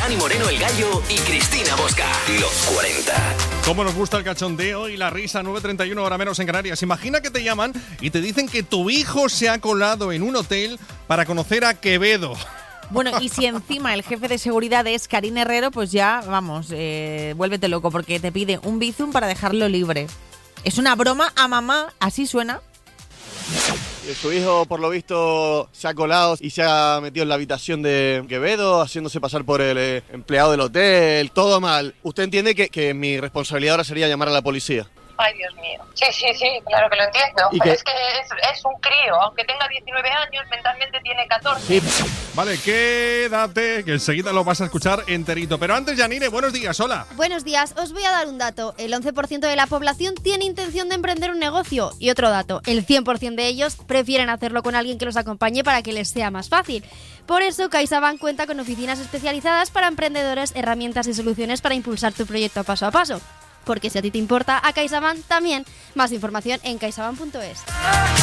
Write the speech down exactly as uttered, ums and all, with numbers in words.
Dani Moreno el Gallo y Cristina Bosca. Los cuarenta. Cómo nos gusta el cachondeo y la risa. Nueve treinta y uno, hora menos en Canarias. Imagina que te llaman y te dicen que tu hijo se ha colado en un hotel para conocer a Quevedo. Bueno, y si encima el jefe de seguridad es Karim Herrero, pues ya, vamos, eh, vuélvete loco, porque te pide un bizum para dejarlo libre. Es una broma a mamá, así suena. Su hijo, por lo visto, se ha colado y se ha metido en la habitación de Quevedo, haciéndose pasar por el eh, empleado del hotel. Todo mal. ¿Usted entiende que, que mi responsabilidad ahora sería llamar a la policía? Ay, Dios mío. Sí, sí, sí, claro que lo entiendo. ¿Y Pero qué? es que es, es un crío. Aunque tenga diecinueve años, mentalmente tiene catorce. Sí. Vale, quédate, que enseguida lo vas a escuchar enterito. Pero antes, Yanire, buenos días, hola. Buenos días, os voy a dar un dato. El once por ciento de la población tiene intención de emprender un negocio. Y otro dato, el cien por ciento de ellos prefieren hacerlo con alguien que los acompañe para que les sea más fácil. Por eso, CaixaBank cuenta con oficinas especializadas para emprendedores, herramientas y soluciones para impulsar tu proyecto paso a paso. Porque si a ti te importa, a CaixaBank también. Más información en caixabank punto es.